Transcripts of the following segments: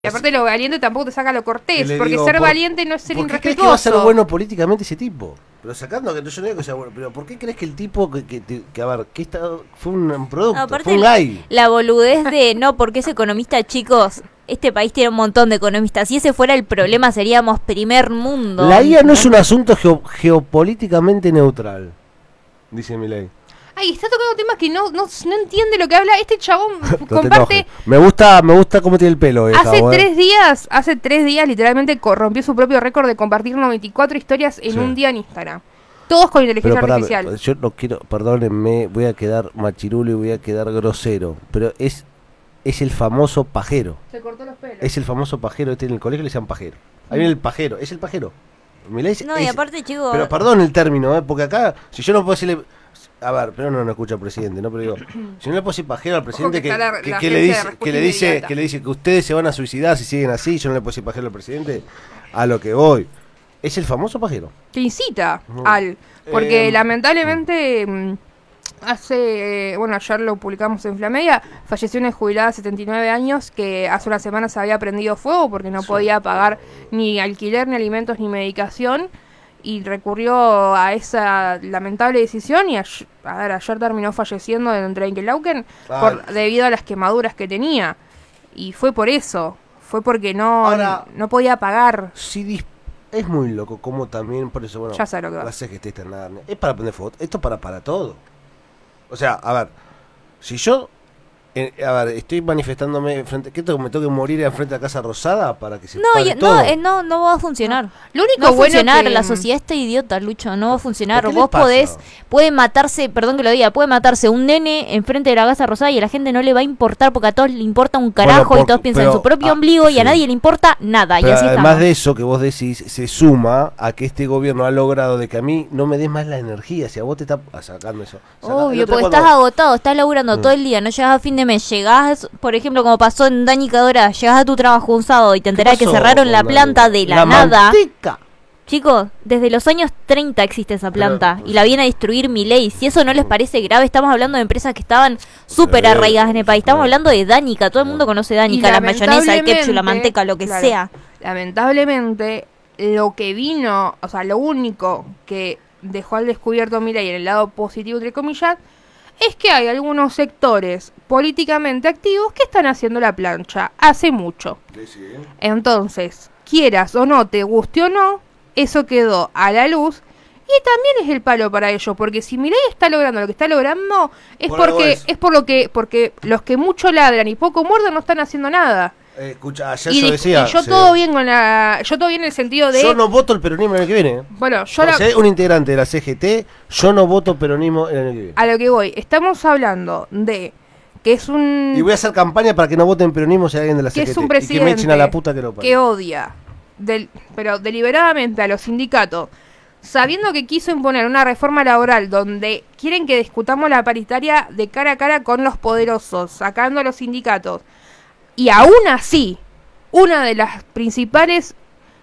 Y aparte lo valiente tampoco te saca lo cortés, porque digo, ser valiente no es ser ¿por qué crees irrespetuoso? que va a ser bueno políticamente ese tipo? Pero sacando que yo no digo que sea bueno, pero ¿por qué crees que el tipo que a ver, que fue un producto, aparte fue un gay? La boludez de, no, porque es economista, chicos, este país tiene un montón de economistas. Si ese fuera el problema, seríamos primer mundo. La IA no es un asunto geopolíticamente neutral, dice Milei. Ay, está tocando temas que no entiende lo que habla. Este chabón No comparte... me gusta cómo tiene el pelo. Hace 3 días literalmente rompió su propio récord de compartir 94 historias en un día en Instagram. Todos con inteligencia artificial. Yo no quiero, perdónenme, voy a quedar machirulo y voy a quedar grosero, pero es el famoso pajero. Se cortó los pelos. Es el famoso pajero, en el colegio le decían pajero. Ahí viene el pajero, es el pajero. Milei No, y aparte, chicos... Pero perdón el término, porque acá, si yo no puedo decirle... A ver, pero no escucha al presidente, ¿no? Pero digo, si no le puedo decir pajero al presidente que le dice que ustedes se van a suicidar si siguen así, yo no le puedo decir pajero al presidente, a lo que voy. Es el famoso pajero. Que incita porque lamentablemente ayer lo publicamos en Flamedia, falleció una jubilada de 79 años que hace unas semanas se había prendido fuego porque no podía pagar ni alquiler, ni alimentos, ni medicación. Y recurrió a esa lamentable decisión y ayer terminó falleciendo en Trenquelauquen debido a las quemaduras que tenía. Y fue por eso, fue porque no podía pagar. Sí, es muy loco como también, por eso, bueno, ya sé lo que va. La CGT está en nada. Es para prender fotos, esto es para todo. O sea, a ver, si yo... estoy manifestándome frente... ¿Qué me tengo que morir en frente a la Casa Rosada para que se pare todo? No va a funcionar. Lo único no va a bueno funcionar, que... la sociedad está idiota, Lucho, no va a funcionar. ¿Qué Vos pasa? puede matarse, perdón que lo diga, puede matarse un nene enfrente de la Casa Rosada y a la gente no le va a importar porque a todos le importa un carajo y todos piensan en su propio ombligo y a nadie le importa nada. Pero y así además estamos. de eso que vos decís, se suma a que este gobierno ha logrado de que a mí no me des más la energía. Si a vos te está sacando eso. Obvio, porque estás agotado, estás laburando todo el día, no llegas a fin de mes, llegás, por ejemplo, como pasó en Danica Dorada, llegás a tu trabajo un sábado y te enterás que cerraron la planta de la nada. Manteca. Chicos, desde los años 30 existe esa planta y la viene a destruir Milei. Si eso no les parece grave, estamos hablando de empresas que estaban súper arraigadas en el país. Estamos hablando de Danica, todo el mundo conoce Danica, la mayonesa, el ketchup, la manteca, lo que sea. Lamentablemente, lo que vino, o sea, lo único que dejó al descubierto Milei en el lado positivo, entre comillas, es que hay algunos sectores políticamente activos que están haciendo la plancha hace mucho. Entonces, quieras o no, te guste o no, eso quedó a la luz y también es el palo para ellos, porque si Milei está logrando lo que está logrando es porque los que mucho ladran y poco muerden no están haciendo nada. Escucha, ayer yo decía... yo todo bien en el sentido de... Yo no voto el peronismo el año que viene. Bueno, Si hay un integrante de la CGT, yo no voto peronismo el año que viene. A lo que voy, estamos hablando de que es un... Y voy a hacer campaña para que no voten peronismo si hay alguien de la CGT. Que es un y presidente que me echen a la puta que lo parió. que odia, pero deliberadamente a los sindicatos, sabiendo que quiso imponer una reforma laboral donde quieren que discutamos la paritaria de cara a cara con los poderosos, sacando a los sindicatos. Y aún así, uno de los principales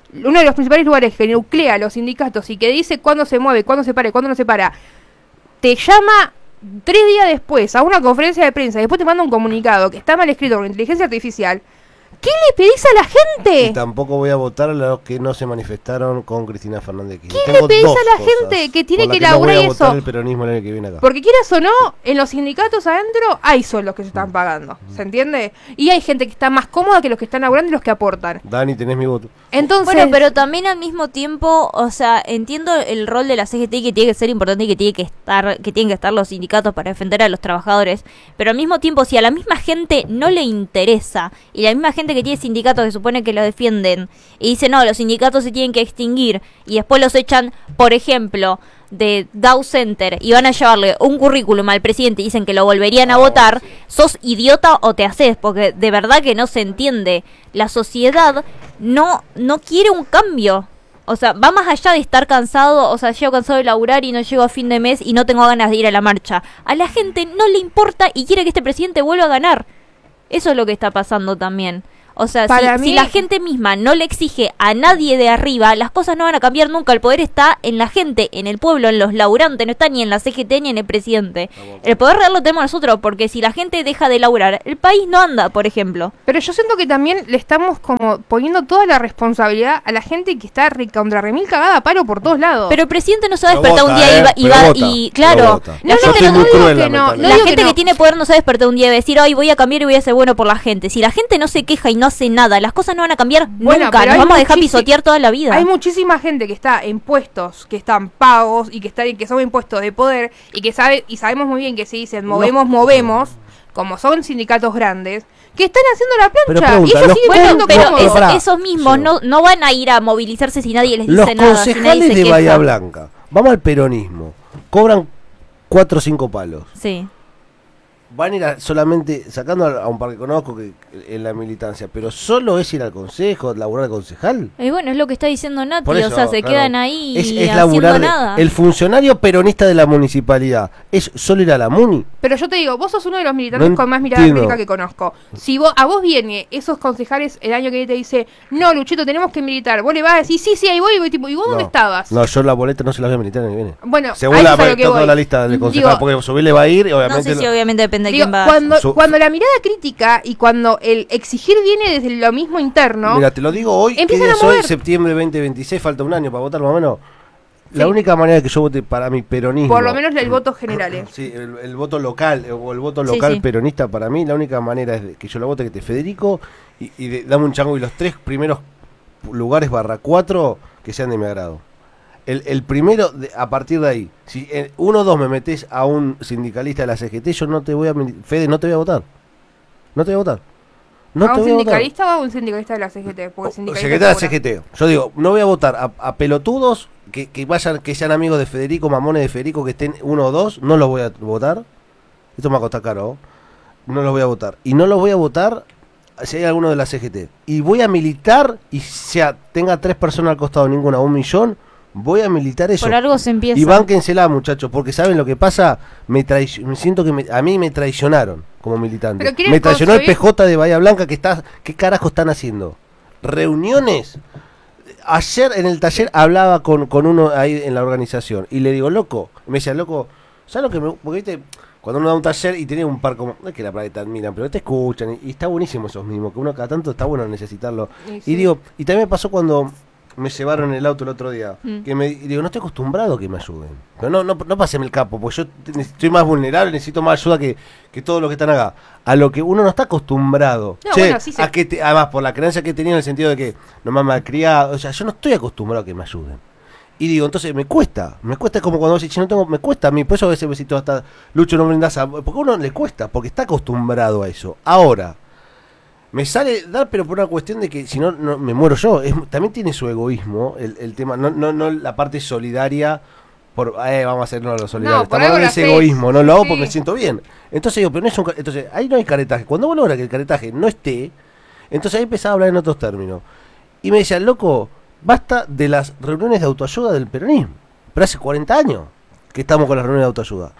lugares que nuclea a los sindicatos y que dice cuándo se mueve, cuándo se para y cuándo no se para, te llama 3 días después a una conferencia de prensa y después te manda un comunicado que está mal escrito con inteligencia artificial. ¿Qué le pedís a la gente? Y tampoco voy a votar a los que no se manifestaron con Cristina Fernández. ¿Qué le pedís a la gente que tiene que laburar no voy a votar eso? el peronismo el año que viene acá. Porque quieras o no, en los sindicatos adentro hay sueldos que se están pagando, ¿se entiende? Y hay gente que está más cómoda que los que están laburando y los que aportan. Dani, tenés mi voto. Entonces, bueno, pero también al mismo tiempo, o sea, entiendo el rol de la CGT que tiene que ser importante y que tienen que estar los sindicatos para defender a los trabajadores, pero al mismo tiempo, si a la misma gente no le interesa y la misma gente que tiene sindicatos que supone que lo defienden y dice no, los sindicatos se tienen que extinguir y después los echan, por ejemplo, de Dow Center y van a llevarle un currículum al presidente y dicen que lo volverían a votar, sos idiota o te haces, porque de verdad que no se entiende. La sociedad no quiere un cambio. O sea, va más allá de estar cansado, o sea, llego cansado de laburar y no llego a fin de mes y no tengo ganas de ir a la marcha. A la gente no le importa y quiere que este presidente vuelva a ganar. Eso es lo que está pasando también. O sea, Para si mí- la gente misma no le exige a nadie de arriba, las cosas no van a cambiar nunca. El poder está en la gente, en el pueblo, en los laburantes, no está ni en la CGT ni en el presidente. El poder real lo tenemos nosotros, porque si la gente deja de laburar, el país no anda, por ejemplo. Pero yo siento que también le estamos como poniendo toda la responsabilidad a la gente que está contra remil cagada a paro por todos lados. Pero el presidente no se va a Pero despertar un vota, día y pero vota, y pero claro, vota. la Yo gente soy no, muy digo cruel, que no, lamentablemente. la digo gente no. que tiene poder no se va a despertar un día y decir, ay, voy a cambiar y voy a ser bueno por la gente. Si la gente no se queja y no hace nada, las cosas no van a cambiar Bueno, nunca. pero Nos hay vamos a dejar muchísi- pisotear toda la vida. Hay muchísima gente que está en puestos, que están pagos y que son impuestos de poder y que sabemos muy bien que se dicen movemos, como son sindicatos grandes, que están haciendo la Pero plancha y pregunta, ellos los- siguen Bueno, siendo pero cómodos. pará. esos mismos Sí. no van a ir a movilizarse si nadie les dice Los nada. Si nadie concejales se de queja. Bahía Blanca, vamos al peronismo, cobran 4 o 5 palos. Sí. Van a ir solamente, sacando a un par que conozco que en la militancia, pero solo es ir al consejo, laburar de concejal. Y bueno, es lo que está diciendo Nati, Por eso, o sea, se claro, quedan ahí es haciendo laburar nada. el funcionario peronista de la municipalidad es solo ir a la muni. Pero yo te digo, vos sos uno de los militantes No con más mirada entiendo. crítica que conozco. Si a vos viene esos concejales el año que viene te dice, no, Luchito, tenemos que militar, vos le vas a decir, sí, ahí voy, tipo, ¿y vos dónde estabas? No, yo la boleta no se la voy a militar ni viene. Bueno, Según a eso la, es a lo que toda voy. la lista del concejal, Digo, porque subirle va a ir y No obviamente sé si obviamente depende de digo, quién va. cuando la mirada crítica y cuando el exigir viene desde lo mismo interno, Mira, te lo digo hoy, que empiezan día a es hoy, mover. septiembre 2026, falta un año para votar más o menos. La Sí. única manera que yo vote para mi peronismo, por lo menos el voto general. sí, el voto local o el voto Sí, local sí. peronista, para mí la única manera es que yo lo vote que te Federico y dame un chango y los 3 primeros lugares /4 que sean de mi agrado. El primero, a partir de ahí, si 1 o 2 me metes a un sindicalista de la CGT, yo no te voy a, Fede, no te voy a votar. No te voy a votar. No ¿A te un voy a votar. sindicalista o a un sindicalista de la CGT? Porque sindicalista Secretaria de la seguro. CGT. Yo digo, no voy a votar a pelotudos que vayan, que sean amigos de Federico, mamones de Federico, que estén 1 o 2, no los voy a votar. Esto me va a costar caro. No los voy a votar. Y no los voy a votar si hay alguno de la CGT. Y voy a militar y tenga 3 personas al costado, ninguna, 1 millón. Voy a militar eso. Por algo se empieza. Y bánquensela, muchachos, porque ¿saben lo que pasa? Me siento que a mí me traicionaron como militante. Pero ¿quieres Me traicionó el construir? PJ de Bahía Blanca ¿qué carajo están haciendo? ¿Reuniones? Ayer en el taller hablaba con uno ahí en la organización y le digo, loco, me decía, loco, ¿sabes lo que me...? Porque viste, cuando uno da un taller y tiene un par como... No es que la playa te admiran, pero te escuchan y está buenísimo esos mismos, que uno cada tanto está bueno necesitarlo. Y sí. Y digo, y también me pasó cuando me llevaron el auto el otro día, Mm. que y digo, no estoy acostumbrado a que me ayuden. Pero no paseme el capo, porque yo estoy más vulnerable, necesito más ayuda que todos los que están acá. A lo que uno no está acostumbrado. No, bueno, sí sé. a que además, por la creencia que tenía en el sentido de que no me han malcriado, o sea, yo no estoy acostumbrado a que me ayuden. Y digo, entonces me cuesta como cuando vos decís, no tengo, me cuesta a mí, por eso a veces besito hasta Lucho no brindas porque a uno le cuesta, porque está acostumbrado a eso. Ahora, me sale dar, pero por una cuestión de que si no, no me muero yo. También tiene su egoísmo el tema, no la parte solidaria, vamos a hacernos los solidarios. No, por Estamos algo hablando de lo ese hacés. egoísmo, no lo hago Sí. porque me siento bien. Entonces digo, pero no es entonces ahí no hay caretaje. Cuando vos logras que el caretaje no esté, entonces ahí empezaba a hablar en otros términos. Y me decían, loco, basta de las reuniones de autoayuda del peronismo. Pero hace 40 años que estamos con las reuniones de autoayuda.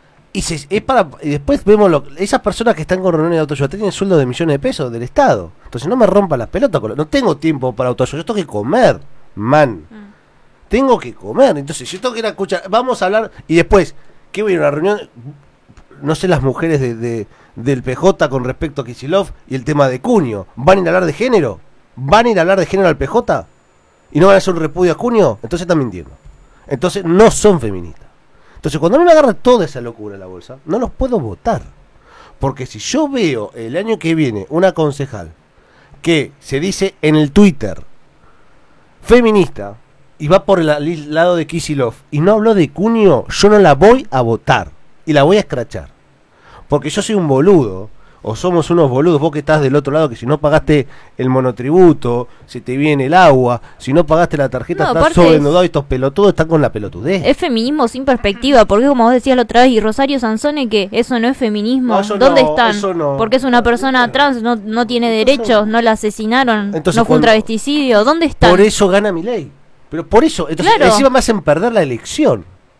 Y después vemos esas personas que están con reuniones de autoayuda tienen sueldo de millones de pesos del Estado. Entonces no me rompan las pelotas. No tengo tiempo para autoayuda. Yo tengo que comer, man. Tengo que comer. Entonces yo tengo que ir a escuchar. Vamos a hablar. Y después, ¿qué voy a ir a una reunión? No sé, las mujeres del PJ con respecto a Kicillof y el tema de Cuño. ¿Van a ir a hablar de género? ¿Van a ir a hablar de género al PJ? ¿Y no van a hacer un repudio a Cuño? Entonces están mintiendo. Entonces no son feministas. Entonces cuando a mí me agarra toda esa locura en la bolsa, no los puedo votar. Porque si yo veo el año que viene una concejal que se dice en el Twitter feminista y va por el lado de Kicillof y no habló de Cuño, yo no la voy a votar y la voy a escrachar. Porque yo soy un boludo, o somos unos boludos, vos que estás del otro lado, que si no pagaste el monotributo, se te viene el agua, si no pagaste la tarjeta, No, estás aparte sobreendeudado y estos pelotudos están con la pelotudez. Es feminismo sin perspectiva, porque como vos decías la otra vez, y Rosario Sansone, que eso no es feminismo. No, eso ¿Dónde no, están? eso no. Porque es una persona trans, no tiene Entonces, derechos, no la asesinaron, entonces no fue un cuando- travesticidio. ¿Dónde están? Por eso gana mi ley. Pero por eso, entonces Claro. encima me hacen perder la elección.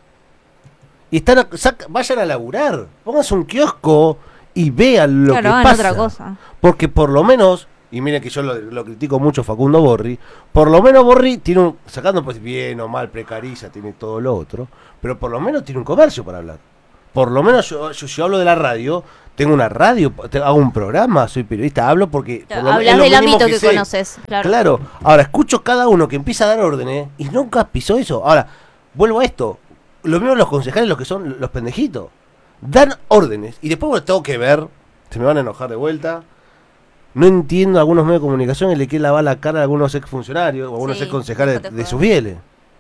Y vayan a laburar, pónganse un kiosco y vean lo Claro, que hagan pasa. otra cosa. Porque por lo menos y miren que yo lo critico mucho Facundo Borri, por lo menos Borri tiene sacando pues bien o mal, precariza, tiene todo lo otro, pero por lo menos tiene un comercio para hablar. Por lo menos yo hablo de la radio, tengo una radio, hago un programa, soy periodista, hablo porque... Hablas del ámbito que conoces, Claro, ahora escucho cada uno que empieza a dar órdenes y nunca pisó eso. Ahora, vuelvo a esto, lo mismo los concejales, los que son los pendejitos, dan órdenes y después tengo que ver, se me van a enojar de vuelta. No entiendo algunos medios de comunicación y le quieren lavar la cara a algunos exfuncionarios o a algunos exconcejales de sus fieles.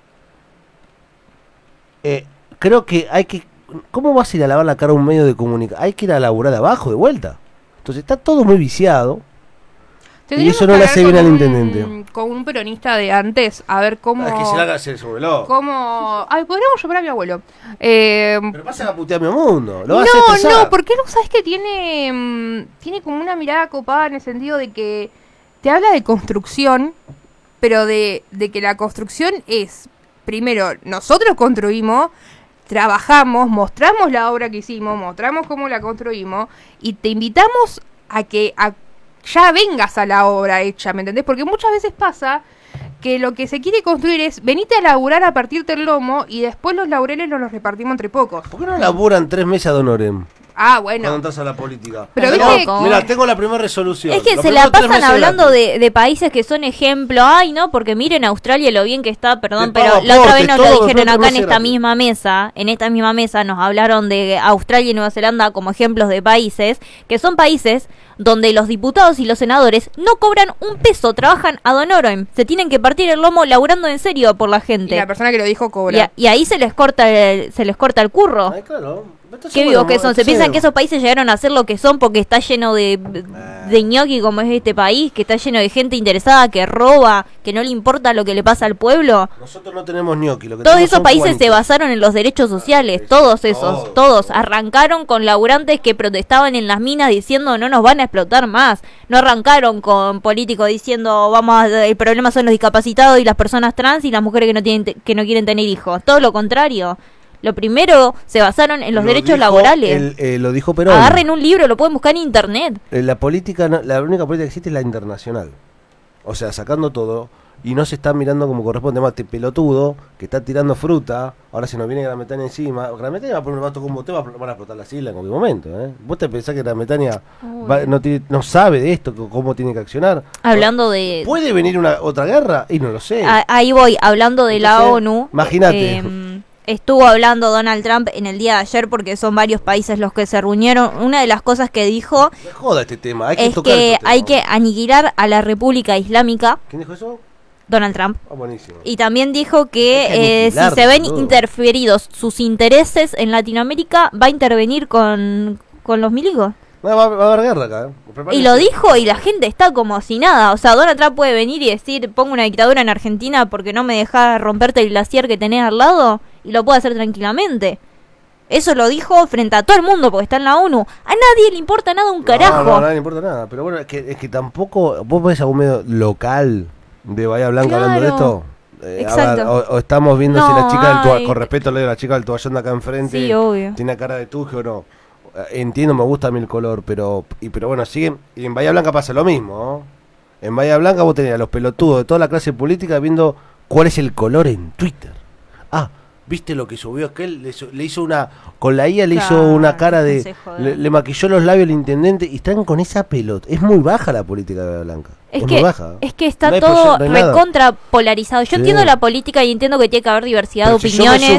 Creo que hay que... ¿Cómo vas a ir a lavar la cara a un medio de comunicación? Hay que ir a laburar de abajo, de vuelta. Entonces está todo muy viciado. Y eso no le hace bien al intendente. Con un peronista de antes, a ver cómo... Es que se la haga se subeló. ¿Cómo? Ay, podríamos llamar a mi abuelo. Pero pasa a putear mi mundo. No, porque no sabes que tiene como una mirada copada en el sentido de que te habla de construcción, pero de que la construcción es, primero, nosotros construimos, trabajamos, mostramos la obra que hicimos, mostramos cómo la construimos y te invitamos a que ya vengas a la obra hecha, ¿me entendés? Porque muchas veces pasa que lo que se quiere construir es venite a laburar a partirte el lomo y después los laureles nos los repartimos entre pocos. ¿Por qué no laburan 3 meses ad honorem? Ah, bueno. Cuando entras a la política. Pero mira, tengo la primera resolución. Es que se la pasan hablando de países que son ejemplo. Ay, no, porque miren Australia lo bien que está, perdón, pero la otra vez nos lo dijeron acá en esta misma mesa. En esta misma mesa nos hablaron de Australia y Nueva Zelanda como ejemplos de países, que son países donde los diputados y los senadores no cobran un peso, trabajan ad honorem. Se tienen que partir el lomo laburando en serio por la gente. Y la persona que lo dijo cobra. Y ahí se les corta el curro. Ay, claro. ¿Qué digo que son? ¿Se piensan que esos países llegaron a ser lo que son porque está lleno de ñoqui como es este país? Que está lleno de gente interesada, que roba, que no le importa lo que le pasa al pueblo. Nosotros no tenemos ñoqui. Todos esos países se basaron en los derechos sociales, todos esos, todos. Arrancaron con laburantes que protestaban en las minas diciendo no nos van a explotar más. No arrancaron con políticos diciendo el problema son los discapacitados y las personas trans y las mujeres que no quieren tener hijos. Todo lo contrario. Lo primero se basaron en los derechos laborales. Lo dijo Perón. Agarren un libro, lo pueden buscar en internet. La política, la única política que existe es la internacional. O sea, sacando todo y no se está mirando como corresponde. Más, este pelotudo que está tirando fruta, ahora se nos viene Gran Bretaña encima. Gran Bretaña va a poner un vato como usted, van a explotar las islas en cualquier momento. ¿Vos te pensás que Gran Bretaña no sabe de esto, cómo tiene que accionar? Hablando de... ¿Puede venir otra guerra? Y no lo sé. Ahí voy, hablando de la ONU. Imagínate. Estuvo hablando Donald Trump en el día de ayer porque son varios países los que se reunieron. Una de las cosas que dijo joda este tema. Es que hay que aniquilar a la República Islámica. ¿Quién dijo eso? Donald Trump. Buenísimo. Y también dijo que si se ven interferidos sus intereses en Latinoamérica, va a intervenir con los milicos. Va a haber guerra acá. Y lo dijo y la gente está como si nada. O sea, Donald Trump puede venir y decir, pongo una dictadura en Argentina porque no me deja romperte el glaciar que tenés al lado. Y lo puede hacer tranquilamente. Eso lo dijo frente a todo el mundo porque está en la ONU. A nadie le importa nada un carajo. No, a nadie le importa nada. Pero bueno, es que tampoco... ¿Vos ves algún medio local de Bahía Blanca hablando de esto? Exacto. O estamos viendo si la chica del con respeto le digo, la chica del toallón de acá enfrente tiene cara de tuje o no. Entiendo, me gusta a mí el color, pero bueno, siguen. Y en Bahía Blanca pasa lo mismo, ¿no? En Bahía Blanca vos tenés a los pelotudos de toda la clase política viendo cuál es el color en Twitter. ¿Viste lo que subió aquel? Le hizo una... Con la IA le hizo una cara de... Le maquilló los labios al intendente y están con esa pelota. Es muy baja la política de Bahía Blanca. Es muy baja. Es que está todo recontra polarizado. Yo entiendo la política y entiendo que tiene que haber diversidad de opiniones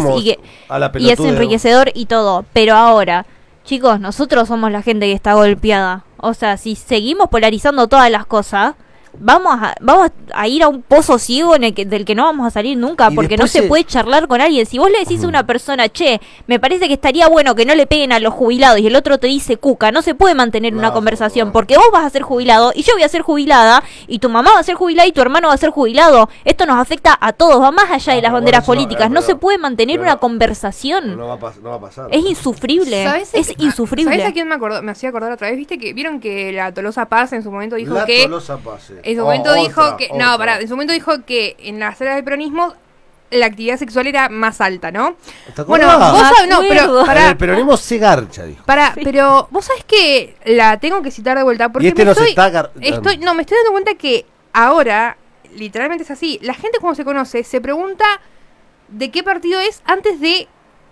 y es enriquecedor y todo. Pero ahora, chicos, nosotros somos la gente que está golpeada. O sea, si seguimos polarizando todas las cosas... Vamos a ir a un pozo ciego del que no vamos a salir nunca, porque no se puede charlar con alguien. Si vos le decís a una persona, che, me parece que estaría bueno que no le peguen a los jubilados, y el otro te dice cuca, no se puede mantener una conversación, porque vos vas a ser jubilado, y yo voy a ser jubilada, y tu mamá va a ser jubilada, y tu hermano va a ser jubilado. Esto nos afecta a todos, va más allá de las banderas políticas. No se puede mantener una conversación. No va a pasar. Es insufrible. Es insufrible. ¿Sabés a quién me hacía acordar otra vez? ¿Viste que vieron que la Tolosa Paz en su momento dijo Tolosa Paz, en su momento dijo que en su momento dijo que en las eras del peronismo la actividad sexual era más alta, ¿no? Bueno, vos sabés, no, pero para el peronismo se garcha, dijo. Sí. Pero vos sabés que la tengo que citar de vuelta porque me estoy dando cuenta que ahora literalmente es así. La gente cuando se conoce se pregunta de qué partido es antes de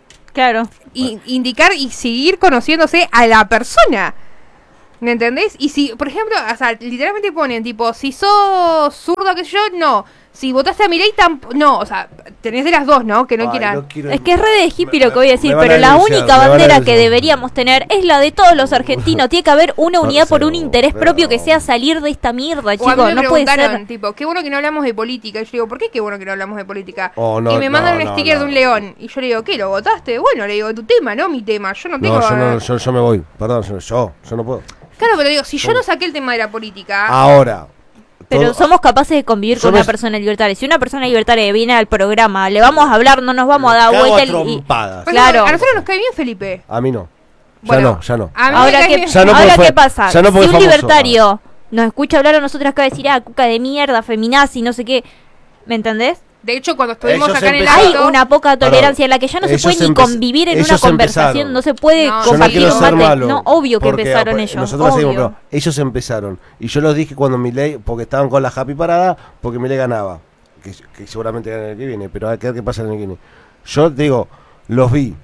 indicar y seguir conociéndose a la persona. ¿Me entendés? Y si, por ejemplo, o sea, literalmente ponen tipo, si sos zurdo, que yo, no. Si votaste a Milei, no. O sea, tenés de las dos, ¿no? Que no quieran. Es que es re de hippie lo que voy a decir, pero la única bandera que deberíamos tener es la de todos los argentinos. Tiene que haber una unidad por un interés propio que sea salir de esta mierda, chicos. No puede ser. Tipo, qué bueno que no hablamos de política. Y yo digo, ¿por qué bueno que no hablamos de política? Y me mandan un sticker de un león. Y yo le digo, ¿qué? ¿Lo votaste? Bueno, le digo, tu tema, no mi tema. Yo no tengo. Yo me voy. Perdón, yo no puedo. Claro, pero digo, si yo no saqué el tema de la política. Ahora. Pero somos capaces de convivir con una persona libertaria. Si una persona libertaria viene al programa, le vamos a hablar, no nos vamos a dar vuelta y claro. A nosotros nos cae bien Felipe. A mí no. Bueno, ya no. Ahora ¿qué pasa? Si un libertario nos escucha hablar a nosotros acá decir, cuca de mierda, feminazi, no sé qué, ¿me entendés? De hecho, cuando estuvimos acá en el hay una poca tolerancia en la que ya no se puede ni convivir en una conversación, no se puede compartir un mate. No, obvio que empezaron ellos. Nosotros seguimos, pero ellos empezaron. Y yo los dije cuando Milei, porque estaban con la happy parada, porque Milei ganaba. Que seguramente gana el que viene, pero hay que ver qué pasa en el que viene. Yo digo, los vi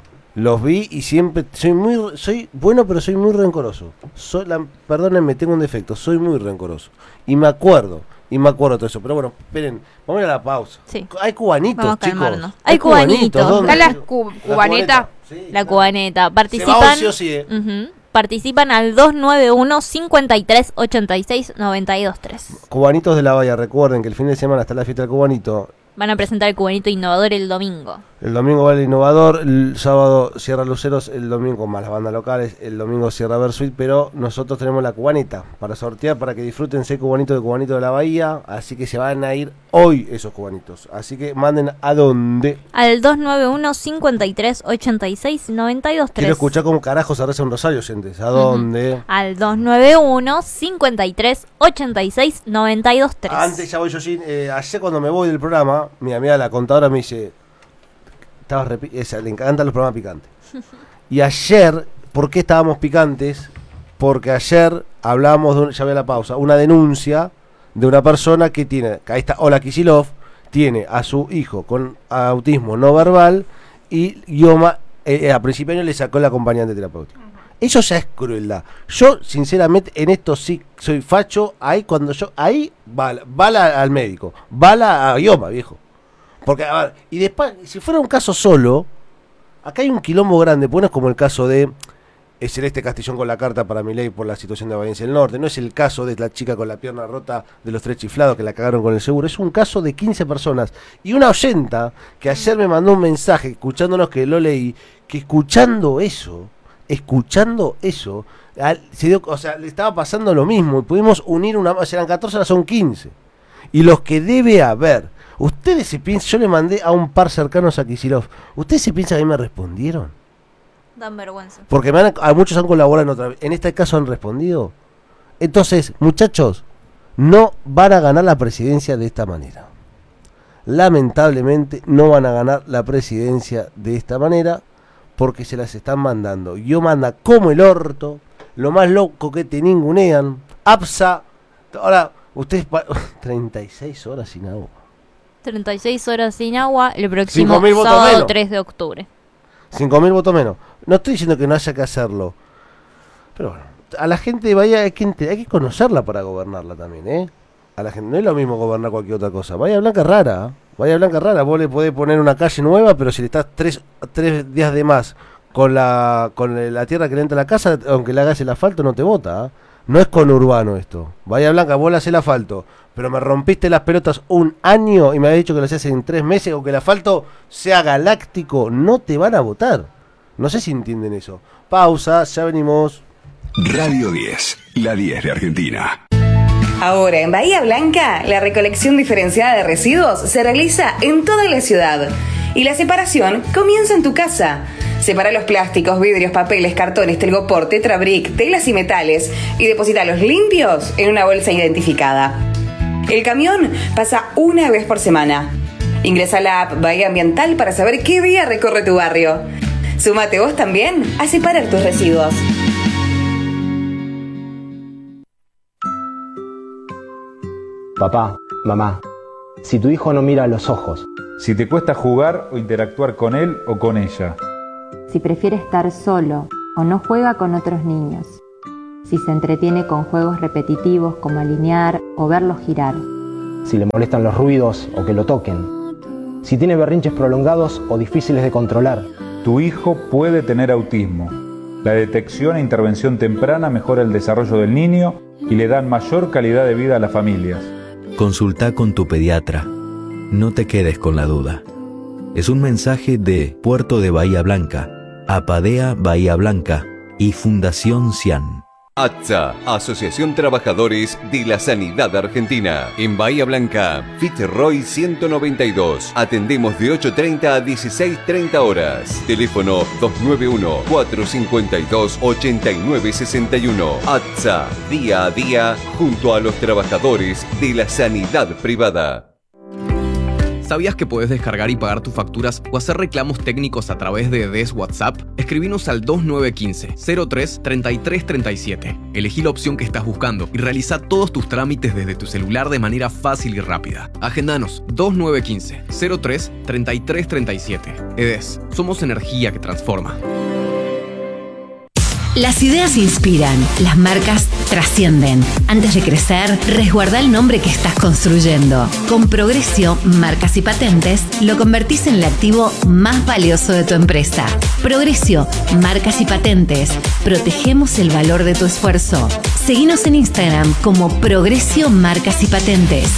y siempre soy bueno, pero soy muy rencoroso. Perdónenme, tengo un defecto, soy muy rencoroso. Y me acuerdo todo eso, pero bueno, esperen, vamos a la pausa. Sí. Hay cubanitos, chicos. Hay cubanitos. ¿Están las cubanetas? La cubaneta. Participan. Participan al 291 53 86 92 3. Cubanitos de la Bahía, recuerden que el fin de semana está la fiesta del cubanito. Van a presentar el cubanito innovador el domingo. El domingo va el innovador, el sábado cierra Luceros, el domingo más las bandas locales, el domingo cierra Versuit, pero nosotros tenemos la cubaneta para sortear, para que disfruten ese cubanito de la Bahía, así que se van a ir hoy esos cubanitos. Así que manden a dónde. Al 291 53 86 92 3. Quiero escuchar cómo carajo se reza un rosario, gente. ¿A dónde? Al 291 53 86 92 3. Antes ya voy yo, ayer cuando me voy del programa, mi amiga la contadora me dice, le encantan los programas picantes. Y ayer, ¿por qué estábamos picantes? Porque ayer hablábamos ya voy a la pausa, una denuncia de una persona que tiene, ahí está, Ola Kicillof, tiene a su hijo con autismo no verbal y Ioma, a principio de año le sacó el acompañante terapéutico. Eso ya es crueldad. Yo, sinceramente, en esto sí soy facho. Ahí bala al médico, bala a Ioma, viejo. Porque, a ver, y después, si fuera un caso solo, acá hay un quilombo grande, pues no es como el caso de Celeste Castillón con la carta para Milei por la situación de Valencia del Norte, no es el caso de la chica con la pierna rota de los 3 chiflados que la cagaron con el seguro, es un caso de 15 personas. Y una oyenta que ayer me mandó un mensaje, escuchándonos, que lo leí, que escuchando eso, se dio, o sea, le estaba pasando lo mismo, y pudimos unir eran 14, ahora son 15. Y los que debe haber. Ustedes se piensan, yo le mandé a un par cercanos a Kicillof. ¿Ustedes se piensan que a mí me respondieron? Dan vergüenza. Porque a muchos han colaborado en este caso han respondido. Entonces, muchachos, no van a ganar la presidencia de esta manera. Lamentablemente no van a ganar la presidencia de esta manera porque se las están mandando. Yo manda como el orto, lo más loco que te ningunean. APSA, ahora, ustedes 36 horas sin agua. 36 horas sin agua el próximo sábado 3 de octubre. 5.000 votos menos. No estoy diciendo que no haya que hacerlo. Pero bueno, a la gente de Bahía hay que conocerla para gobernarla también, ¿eh? A la gente no es lo mismo gobernar cualquier otra cosa. Bahía Blanca es rara. Vos le podés poner una calle nueva, pero si le estás tres días de más con la tierra que le entra a la casa, aunque le hagas el asfalto, no te vota, ¿eh? No es conurbano esto. Bahía Blanca, vos le haces el asfalto, pero me rompiste las pelotas un año y me habías dicho que lo hacías en 3 meses o que el asfalto sea galáctico, no te van a votar. No sé si entienden eso. Pausa, ya venimos. Radio 10, la 10 de Argentina. Ahora en Bahía Blanca, la recolección diferenciada de residuos se realiza en toda la ciudad y la separación comienza en tu casa. Separa los plásticos, vidrios, papeles, cartones, telgopor, tetrabric, telas y metales y deposítalos limpios en una bolsa identificada. El camión pasa una vez por semana. Ingresa a la app Bahía Ambiental para saber qué día recorre tu barrio. Súmate vos también a separar tus residuos. Papá, mamá, si tu hijo no mira a los ojos, si te cuesta jugar o interactuar con él o con ella, si prefiere estar solo o no juega con otros niños, si se entretiene con juegos repetitivos como alinear o verlos girar, si le molestan los ruidos o que lo toquen, si tiene berrinches prolongados o difíciles de controlar. Tu hijo puede tener autismo. La detección e intervención temprana mejora el desarrollo del niño y le dan mayor calidad de vida a las familias. Consulta con tu pediatra. No te quedes con la duda. Es un mensaje de Puerto de Bahía Blanca, APADEA Bahía Blanca y Fundación CIAN. ATSA, Asociación Trabajadores de la Sanidad Argentina. En Bahía Blanca, Fitzroy 192. Atendemos de 8:30 a 16:30 horas. Teléfono 291-452-8961. ATSA, día a día, junto a los trabajadores de la sanidad privada. ¿Sabías que podés descargar y pagar tus facturas o hacer reclamos técnicos a través de DES WhatsApp? Escribinos al 2915-03-3337. Elegí la opción que estás buscando y realiza todos tus trámites desde tu celular de manera fácil y rápida. Agendanos 2915-03-3337. EDES, somos energía que transforma. Las ideas inspiran, las marcas trascienden. Antes de crecer, resguarda el nombre que estás construyendo. Con Progresio, Marcas y Patentes, lo convertís en el activo más valioso de tu empresa. Progresio, Marcas y Patentes. Protegemos el valor de tu esfuerzo. Seguinos en Instagram como Progresio Marcas y Patentes.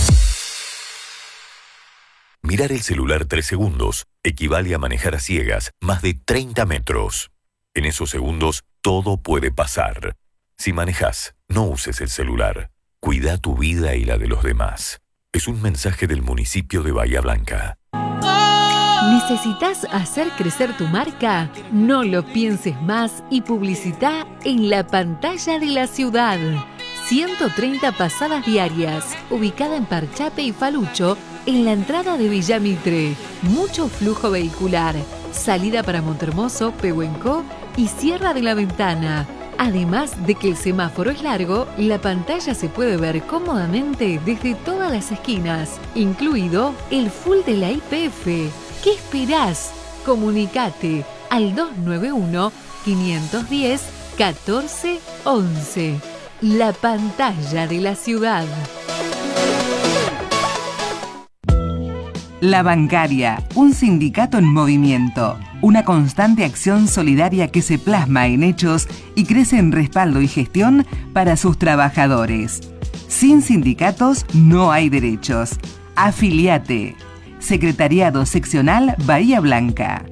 Mirar el celular 3 segundos equivale a manejar a ciegas más de 30 metros. En esos segundos, todo puede pasar. Si manejas, no uses el celular. Cuida tu vida y la de los demás. Es un mensaje del municipio de Bahía Blanca. ¿Necesitas hacer crecer tu marca? No lo pienses más y publicita en la pantalla de la ciudad. 130 pasadas diarias, ubicada en Parchape y Falucho, en la entrada de Villa Mitre. Mucho flujo vehicular. Salida para Montermoso, Pehuenco y Sierra de la Ventana. Además de que el semáforo es largo, la pantalla se puede ver cómodamente desde todas las esquinas, incluido el full de la YPF. ¿Qué esperás? Comunicate al 291-510-1411. La pantalla de la ciudad. La Bancaria, un sindicato en movimiento, una constante acción solidaria que se plasma en hechos y crece en respaldo y gestión para sus trabajadores. Sin sindicatos no hay derechos. Afiliate. Secretariado Seccional Bahía Blanca.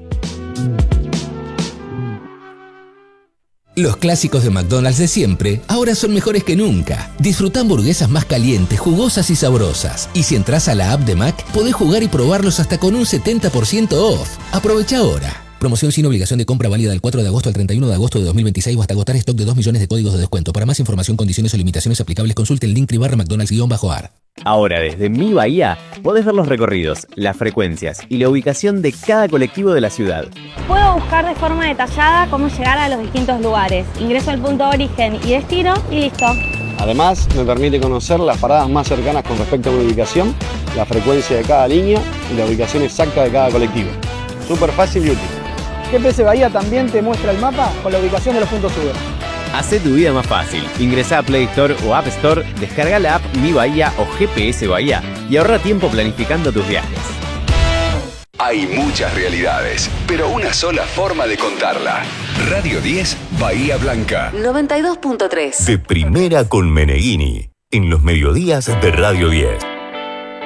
Los clásicos de McDonald's de siempre ahora son mejores que nunca. Disfruta hamburguesas más calientes, jugosas y sabrosas. Y si entras a la app de Mac, podés jugar y probarlos hasta con un 70% off. Aprovecha ahora. Promoción sin obligación de compra válida del 4 de agosto al 31 de agosto de 2026 o hasta agotar stock de 2 millones de códigos de descuento. Para más información, condiciones o limitaciones aplicables, consulte el link /McDonald's-AR. Ahora desde Mi Bahía podés ver los recorridos, las frecuencias y la ubicación de cada colectivo de la ciudad. Puedo buscar de forma detallada cómo llegar a los distintos lugares. Ingreso al punto de origen y destino y listo. Además, me permite conocer las paradas más cercanas con respecto a una ubicación, la frecuencia de cada línea y la ubicación exacta de cada colectivo. Súper fácil y útil. GPS Bahía también te muestra el mapa con la ubicación de los puntos UBE. Hacé tu vida más fácil. Ingresá a Play Store o App Store, descarga la app Mi Bahía o GPS Bahía y ahorra tiempo planificando tus viajes. Hay muchas realidades, pero una sola forma de contarla. Radio 10, Bahía Blanca. 92.3. De primera con Meneghini, en los mediodías de Radio 10.